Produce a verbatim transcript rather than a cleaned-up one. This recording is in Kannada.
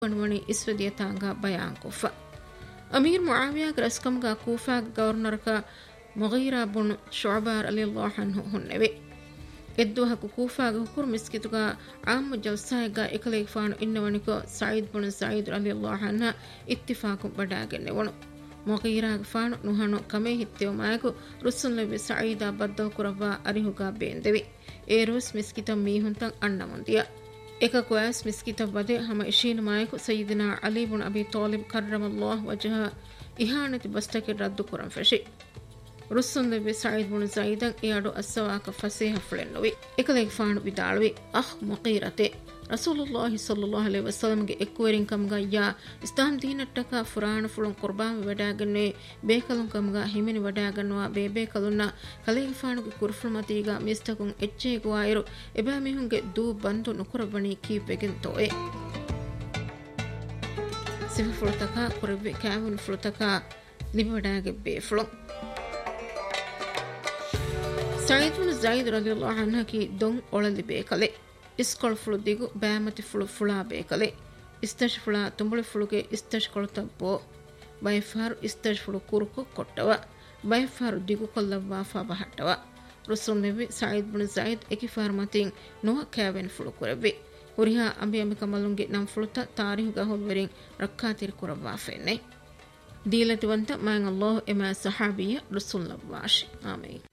ವಣವಣಿ ಇಸ್ವದಿಯತಾಂಗ ಬಯಾನ್ ಕುಫ ಅಮೀರ್ ಮುಆವಿಯಾ ರಸ್ಕಂಗ ಕೂಫಾ ಗವರ್ನರ್ಕ ಮುಗೀರಾ ಬುನ್ ಶುಅಬಾರ್ ರಲಿಯಲ್ಲಾಹು ಅನ್ಹು ಹುನ್ನೆವೆ ಎದ್ದುಹಕು ಕೂಫಾಗ ಹುಕುರ್ ಮಿಸ್ಕಿತುಗ ಆಮ್ ಜಲ್ಸಾಯಗ ಎಕಲೇಗ್ ಫಾನು ಇನ್ನವನಿಕೋ ಸঈದ್ ಬುನ್ ಸঈದ್ ರಲಿಯಲ್ಲಾಹು ಅನ್ಹ ಇತ್ತಿಫಾಕು ಬಡಾಗೆನ್ನೆವಣು ಮುಗೀರಾಗ ಫಾನು ನುಹನು ಕಮೆ ಹಿತ್ತೆವ ಮಾಯಕು ರುಸುಲ್ಲಬಿ ಸঈದಾ ಬದ್ದವ ಕುರವಾ ಅರಿಹುಗ ಬೇಂದೆವಿ ಏ ರೋಸ್ ಮಿಸ್ಕಿತ ಮೀಹುಂತಂ ಅಣ್ಣಮುಂದಿಯ එක කොයස් මිස්කිත බදේ හම ඉශීන මායකු සයිදිනා අලී බුන් අබී තාලිබ් කර්රමල්ලාහු වජහ ඉහානති බස්තකේ රද්දු කරන් ෆෂි රුස්සුන් දෙබි සঈද් බුන් සঈදන් එයාඩු අස්සවාක ෆසීහ ෆලෙන්නොවි එකලෙක් ෆාණු විදාලවි අහ් මුකීරතේ රසූලුල්ලාහි සල්ලල්ලාහු අලයිහි වසල්ලම්ගේ එක්වරින් කම්ගා යා ඉස්ලාම් දීනට්ටක ෆුරාන ෆුලන් කුර්බාන් වඩාගන්නේ බේකලුන් කම්ගා හිමිනි වඩාගන්නවා බේබේ කලුන්නා කලෙක් ෆාණුගේ කුර්ෆුල් මතීගා මිස්තකුන් එච්චේ ගවායිරු එබෑ මිහුන්ගේ දූ බන්දු නුකරබණී කීපෙකින් තෝේ සිෆ ෆුලතක කුරබේ කෑවුන් ෆුලතක ලිබ වඩාගේ බේෆුලන් ಸঈದ್ ಬಿನ್ ಝೈದ್ ರಲಿಯಲ್ಲಾಹು ಅನ್ಹು ಕಿ ದೊಂ ಒಳಲಿ ಬೇಕಲೆ ಇಸ್ಕೊಳ ಫುಳು ದಿಗು ಬ್ಯಾಮತಿ ಫುಳು ಫುಳಾ ಬೇಕಲೆ ಇಸ್ತಶ್ ಫುಳಾ ತುಂಬುಳಿ ಫುಳುಗೆ ಇಸ್ತಶ್ ಕೊಳತಬ್ಬೋ ಬೈಫಾರು ಇಸ್ತಶ್ ಫುಳು ಕುರುಕು ಕೊಟ್ಟವ ಬೈಫಾರು ದಿಗು ಕೊಲ್ಲವ್ವಾ ಫಾಬಹಟ್ಟವ ರುಸುಲ್ ನೆವಿ ಸঈದ್ ಬಿನ್ ಝೈದ್ ಎಕಿಫಾರ್ ಮತಿನ್ ನೋಹ ಕ್ಯಾವೆನ್ ಫುಳು ಕುರವಿ ಹುರಿಹಾ ಅಂಬಿ ಅಂಬಿ ಕಮಲುಂಗೆ ನಂ ಫುಳುತ ತಾರಿಹು ಗಹುಲ್ವರಿನ್ ರಕ್ಕಾತಿರ್ ಕುರವ್ವಾ ಫೆನ್ನೆ ದೀಲತಿವಂತ ಮಾಯಂ ಅಲ್ಲಾಹು ಎಮಾ ಸಹಾಬಿಯ ರುಸುಲ್ ನವ್ವಾಶ್ ಆಮೀನ್